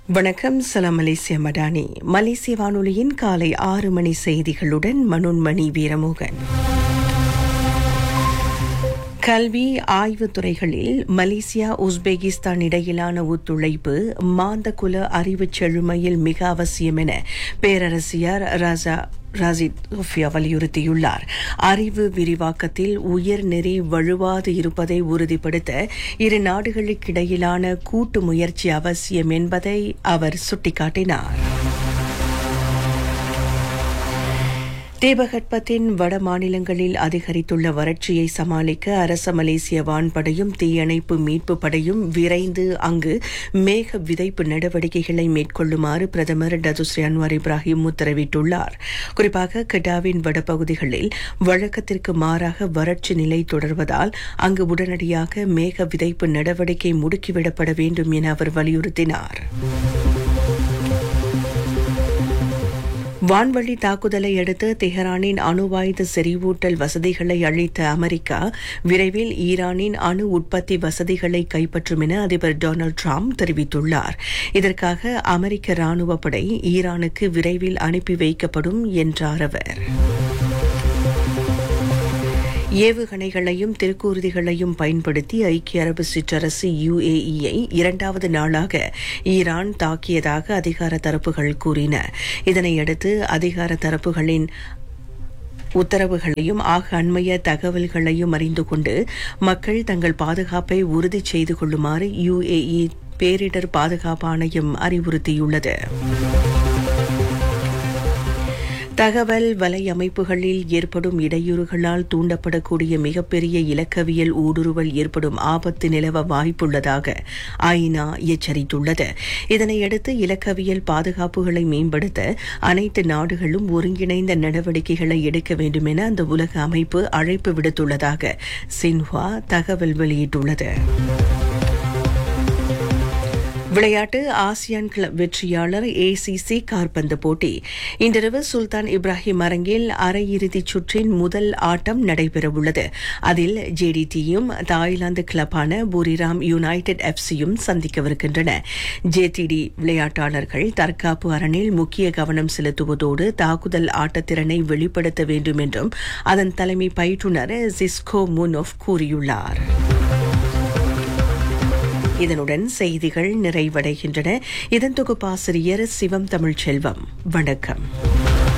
வணக்கம். சலாம் மலேசிய மடானி. மலேசிய வானொலியின் காலை 6 மணி செய்திகளுடன் மனோன்மணி வீரமோகன். கல்வி ஆய்வுத் துறைகளில் மலேசியா உஸ்பெகிஸ்தான் இடையிலான ஒத்துழைப்பு மாந்தகுல அறிவுச் செழுமையில் மிக அவசியம் என பேரரசியார் ராசித் சோஃபியா வலியுறுத்தியுள்ளார். அறிவு விரிவாக்கத்தில் உயர்நெறி வலுவாது இருப்பதை உறுதிப்படுத்த இரு நாடுகளுக்கிடையிலான கூட்டு முயற்சி அவசியம் என்பதை அவர் சுட்டிக்காட்டினார். தீபகற்பத்தின் வட மாநிலங்களில் அதிகரித்துள்ள வறட்சியை சமாளிக்க அரச மலேசிய வான்படையும் தீயணைப்பு மீட்பு படையும் விரைந்து அங்கு மேக விதைப்பு நடவடிக்கைகளை மேற்கொள்ளுமாறு பிரதமர் டத்துஸ்ரீ அன்வார் இப்ராஹிம் உத்தரவிட்டுள்ளார். குறிப்பாக கெடாவின் வடபகுதிகளில் வழக்கத்திற்கு மாறாக வறட்சி நிலை தொடர்வதால் அங்கு உடனடியாக மேக விதைப்பு நடவடிக்கை முடுக்கிவிடப்பட வேண்டும் என அவர் வலியுறுத்தினார். வான்வழி தாக்குதலை அடுத்து தெஹரானின் அணுவாயுத செறிவூட்டல் வசதிகளை அழித்த அமெரிக்கா விரைவில் ஈரானின் அணு உற்பத்தி வசதிகளை கைப்பற்றும் என அதிபர் டொனால்டு டிரம்ப் தெரிவித்துள்ளார். இதற்காக அமெரிக்க ராணுவ படை ஈரானுக்கு விரைவில் அனுப்பி வைக்கப்படும் என்றார் அவர். ஏவுகணைகளையும் திருக்கூர்திகளையும் பயன்படுத்தி ஐக்கிய அரபு சிற்றரசு UAE-ஐ இரண்டாவது நாளாக ஈரான் தாக்கியதாக அதிகார தரப்புகள் கூறின. இதனையடுத்து அதிகார தரப்புகளின் உத்தரவுகளையும் அண்மைய தகவல்களையும் அறிந்து கொண்டு மக்கள் தங்கள் பாதுகாப்பை உறுதி செய்து கொள்ளுமாறு UAE பேரிடர் பாதுகாப்பு ஆணையம் அறிவுறுத்தியுள்ளது. தகவல் வலை அமைப்புகளில் ஏற்படும் இடையூறுகளால் தூண்டப்படக்கூடிய மிகப்பெரிய இலக்கவியல் ஊடுருவல் ஏற்படும் ஆபத்து நிலவ வாய்ப்புள்ளதாக ஐநா எச்சரித்துள்ளது. இதனையடுத்து இலக்கவியல் பாதுகாப்புகளை மேம்படுத்த அனைத்து நாடுகளும் ஒருங்கிணைந்த நடவடிக்கைகளை எடுக்க வேண்டும் என அந்த உலக அமைப்பு அழைப்பு விடுத்துள்ளதாக சின்ஹுவா தகவல் வெளியிட்டுள்ளது. விளையாட்டு. ஆசியான் கிளப் வெற்றியாளர் ACC காற்பந்து போட்டி இன்றிரவு சுல்தான் இப்ராஹிம் அரங்கில் அரையிறுதிச் சுற்றின் முதல் ஆட்டம் நடைபெறவுள்ளது. அதில் JDT-யும் தாய்லாந்து கிளப்பான பூரிராம் யுனைடெட் FC-யும் சந்திக்கவிருக்கின்றன. JTD விளையாட்டாளர்கள் தற்காப்பு அரணில் முக்கிய கவனம் செலுத்துவதோடு தாக்குதல் ஆட்டத்திறனை வெளிப்படுத்த வேண்டும் என்றும் அதன் தலைமை பயிற்றுநர் ஜிஸ்கோ முனோஃப் கூறியுள்ளார். இதனுடன் செய்திகள் நிறைவடைகின்றன. இதன் தொகுப்பாசிரியர் சிவம் தமிழ்ச்செல்வம். வணக்கம்.